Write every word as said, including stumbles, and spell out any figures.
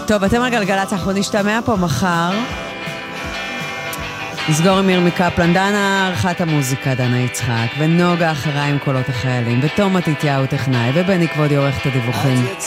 טוב, אתם על גלגלצ, אנחנו נשתמע פה מחר. נסגור עם ירמי קפלן, דנה ערכת המוזיקה, דנה יצחק, ונוגה אחריי עם קולות החיילים, ותום מתתיהו טכנאי, ובני כבודי עורך את הדיווחים.